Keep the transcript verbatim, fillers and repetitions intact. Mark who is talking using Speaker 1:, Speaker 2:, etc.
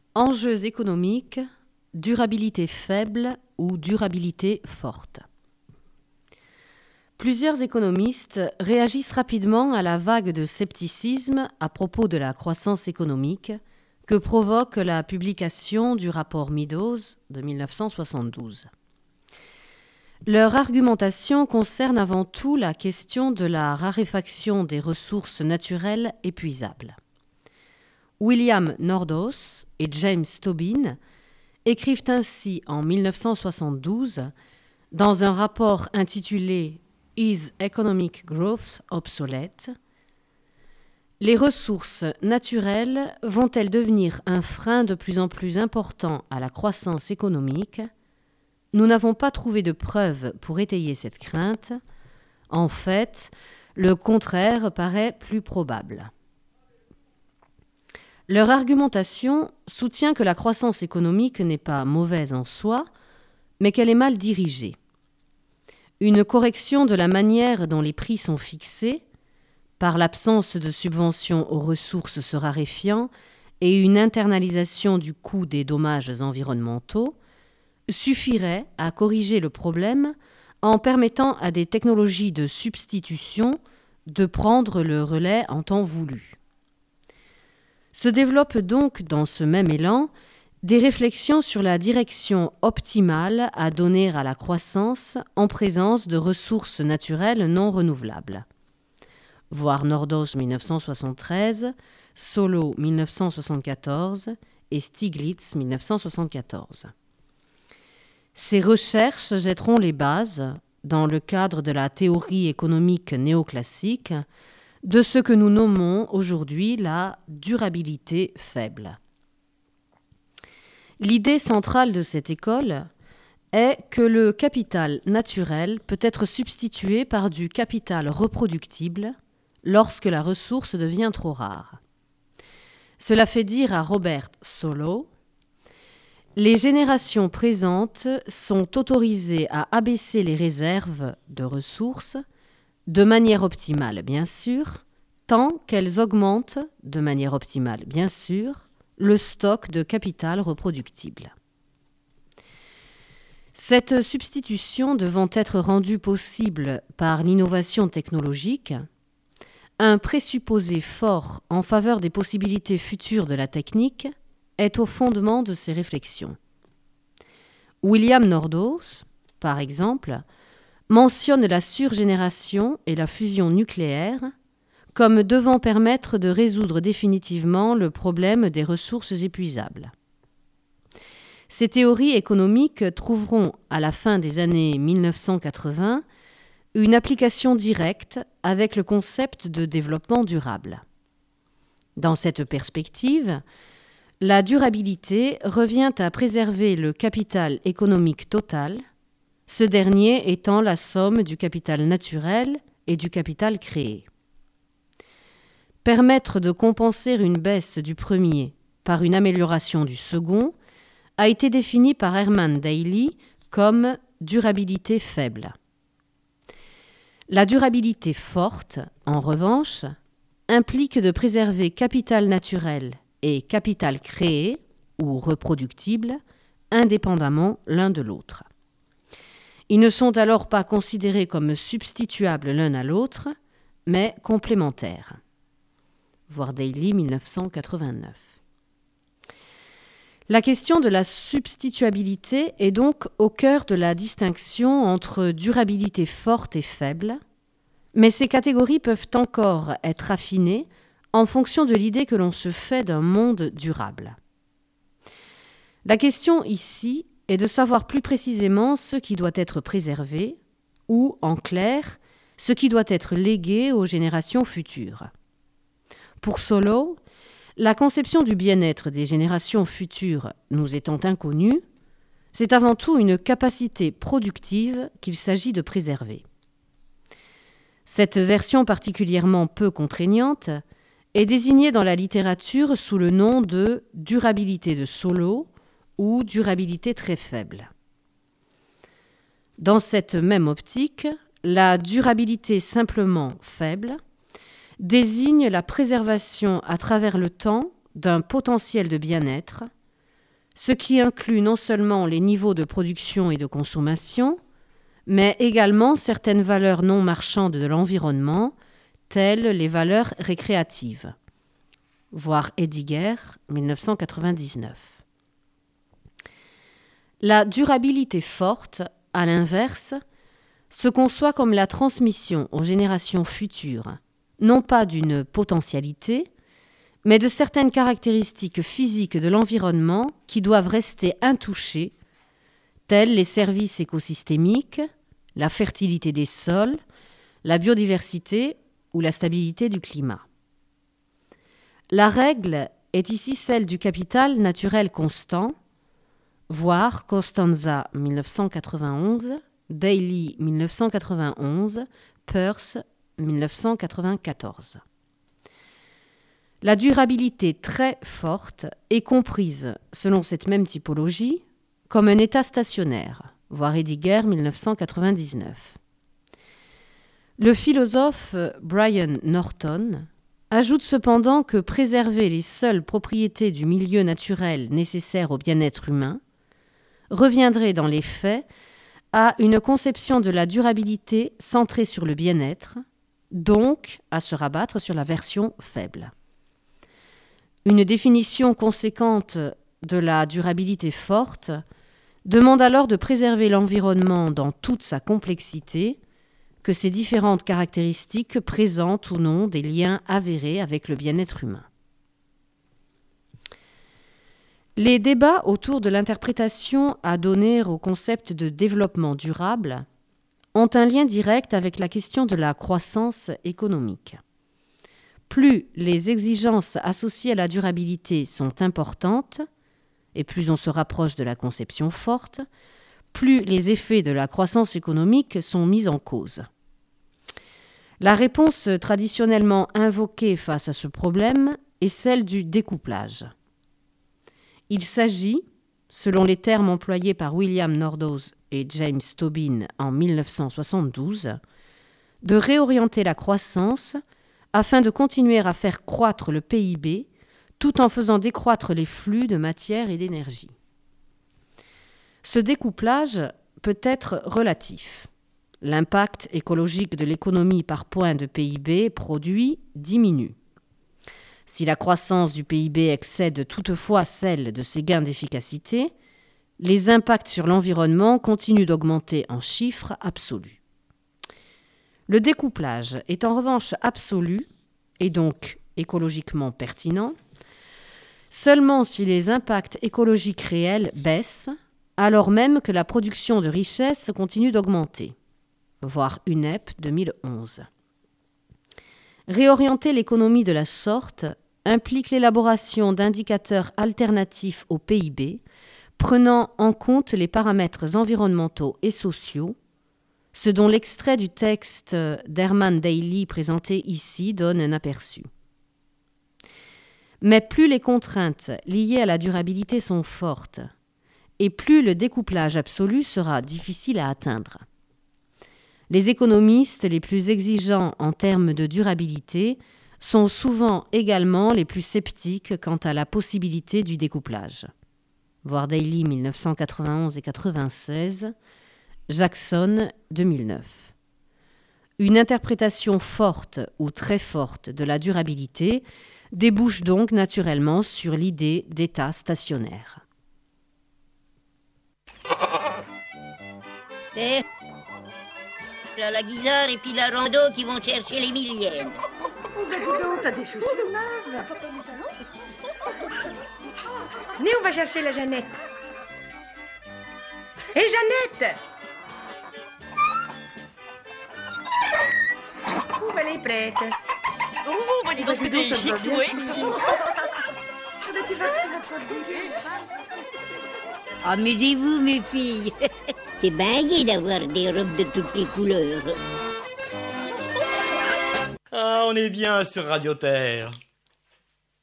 Speaker 1: Enjeux économiques, durabilité faible ou durabilité forte. Plusieurs économistes réagissent rapidement à la vague de scepticisme à propos de la croissance économique que provoque la publication du rapport Meadows de mille neuf cent soixante-douze. Leur argumentation concerne avant tout la question de la raréfaction des ressources naturelles épuisables. William Nordhaus et James Tobin écrivent ainsi en mille neuf cent soixante-douze, dans un rapport intitulé « Is Economic Growth Obsolete ?», les ressources naturelles vont-elles devenir un frein de plus en plus important à la croissance économique ? Nous n'avons pas trouvé de preuves pour étayer cette crainte. En fait, le contraire paraît plus probable. Leur argumentation soutient que la croissance économique n'est pas mauvaise en soi, mais qu'elle est mal dirigée. Une correction de la manière dont les prix sont fixés, par l'absence de subventions aux ressources se raréfiant et une internalisation du coût des dommages environnementaux, suffirait à corriger le problème en permettant à des technologies de substitution de prendre le relais en temps voulu. Se développent donc dans ce même élan des réflexions sur la direction optimale à donner à la croissance en présence de ressources naturelles non renouvelables. Voir Nordhaus mille neuf cent soixante-treize, Solow mille neuf cent soixante-quatorze et Stiglitz mille neuf cent soixante-quatorze. Ces recherches jetteront les bases, dans le cadre de la théorie économique néoclassique, de ce que nous nommons aujourd'hui la durabilité faible. L'idée centrale de cette école est que le capital naturel peut être substitué par du capital reproductible lorsque la ressource devient trop rare. Cela fait dire à Robert Solow: les générations présentes sont autorisées à abaisser les réserves de ressources, de manière optimale bien sûr, tant qu'elles augmentent, de manière optimale bien sûr, le stock de capital reproductible. Cette substitution devant être rendue possible par l'innovation technologique, un présupposé fort en faveur des possibilités futures de la technique est au fondement de ces réflexions. William Nordhaus, par exemple, mentionne la surgénération et la fusion nucléaire comme devant permettre de résoudre définitivement le problème des ressources épuisables. Ces théories économiques trouveront, à la fin des années mille neuf cent quatre-vingts, une application directe avec le concept de développement durable. Dans cette perspective, la durabilité revient à préserver le capital économique total, ce dernier étant la somme du capital naturel et du capital créé. Permettre de compenser une baisse du premier par une amélioration du second a été défini par Herman Daly comme durabilité faible. La durabilité forte, en revanche, implique de préserver capital naturel et capital créé ou reproductible indépendamment l'un de l'autre. Ils ne sont alors pas considérés comme substituables l'un à l'autre, mais complémentaires. Voir Daly mille neuf cent quatre-vingt-neuf. La question de la substituabilité est donc au cœur de la distinction entre durabilité forte et faible, mais ces catégories peuvent encore être affinées en fonction de l'idée que l'on se fait d'un monde durable. La question ici est de savoir plus précisément ce qui doit être préservé ou, en clair, ce qui doit être légué aux générations futures. Pour Solow, la conception du bien-être des générations futures nous étant inconnue, c'est avant tout une capacité productive qu'il s'agit de préserver. Cette version particulièrement peu contraignante est désignée dans la littérature sous le nom de durabilité de Solow ou durabilité très faible. Dans cette même optique, la durabilité simplement faible désigne la préservation à travers le temps d'un potentiel de bien-être ce qui inclut non seulement les niveaux de production et de consommation, mais également certaines valeurs non marchandes de l'environnement, telles les valeurs récréatives. Voir Ediger, dix-neuf cent quatre-vingt-dix-neuf. La durabilité forte, à l'inverse, se conçoit comme la transmission aux générations futures, non pas d'une potentialité, mais de certaines caractéristiques physiques de l'environnement qui doivent rester intouchées, telles les services écosystémiques, la fertilité des sols, la biodiversité ou la stabilité du climat. La règle est ici celle du capital naturel constant, voir Costanza dix-neuf cent quatre-vingt-onze, Daly dix-neuf cent quatre-vingt-onze, Peirce dix-neuf cent quatre-vingt-quatorze. La durabilité très forte est comprise, selon cette même typologie, comme un état stationnaire, voir Ediger dix-neuf cent quatre-vingt-dix-neuf. Le philosophe Brian Norton ajoute cependant que préserver les seules propriétés du milieu naturel nécessaires au bien-être humain reviendrait dans les faits à une conception de la durabilité centrée sur le bien-être, donc à se rabattre sur la version faible. Une définition conséquente de la durabilité forte demande alors de préserver l'environnement dans toute sa complexité, que ses différentes caractéristiques présentent ou non des liens avérés avec le bien-être humain. Les débats autour de l'interprétation à donner au concept de développement durable ont un lien direct avec la question de la croissance économique. Plus les exigences associées à la durabilité sont importantes, et plus on se rapproche de la conception forte, plus les effets de la croissance économique sont mis en cause. La réponse traditionnellement invoquée face à ce problème est celle du découplage. Il s'agit, selon les termes employés par William Nordhaus et James Tobin en dix-neuf cent soixante-douze, de réorienter la croissance afin de continuer à faire croître le P I B tout en faisant décroître les flux de matière et d'énergie. Ce découplage peut être relatif. L'impact écologique de l'économie par point de P I B produit diminue. Si la croissance du P I B excède toutefois celle de ses gains d'efficacité, les impacts sur l'environnement continuent d'augmenter en chiffres absolus. Le découplage est en revanche absolu, et donc écologiquement pertinent, seulement si les impacts écologiques réels baissent, alors même que la production de richesses continue d'augmenter. Voir U N E P deux mille onze. Réorienter l'économie de la sorte implique l'élaboration d'indicateurs alternatifs au P I B, prenant en compte les paramètres environnementaux et sociaux, ce dont l'extrait du texte d'Herman Daly présenté ici donne un aperçu. Mais plus les contraintes liées à la durabilité sont fortes, et plus le découplage absolu sera difficile à atteindre. Les économistes les plus exigeants en termes de durabilité sont souvent également les plus sceptiques quant à la possibilité du découplage. Voir Daly dix-neuf cent quatre-vingt-onze et quatre-vingt-seize, Jackson deux mille neuf. Une interprétation forte ou très forte de la durabilité débouche donc naturellement sur l'idée d'état stationnaire.
Speaker 2: Eh, là, la Guisard et puis la Rando qui vont chercher les millièmes.
Speaker 3: Oh, ben dis donc, t'as des chaussures neuves. Venez, on va chercher la Jeannette. Hé, Jeannette! Oh, ben, elle est prête.
Speaker 2: Oh, bah dis donc, mais t'es chic, oui. Amusez-vous, mes filles. C'est bien gai d'avoir des robes de toutes les couleurs.
Speaker 4: Ah, on est bien sur Radio Terre.